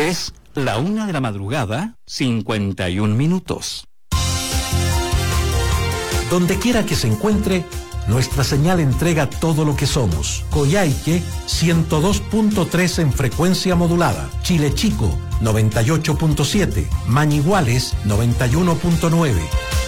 Es la 1:51 a.m. Donde quiera que se encuentre, nuestra señal entrega todo lo que somos. Coyhaique 102.3 en frecuencia modulada. Chile Chico 98.7. Mañiguales 91.9.